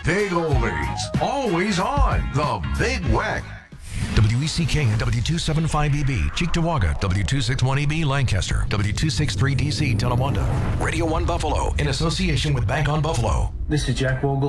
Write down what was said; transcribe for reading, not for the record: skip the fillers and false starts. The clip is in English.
Big oldies, always on the Big Weck. WECK and W275EB, Cheektowaga, W261EB, Lancaster, W263DC, Tonawanda, Radio 1 Buffalo, in association with Bank on Buffalo. This is Jack Vogel.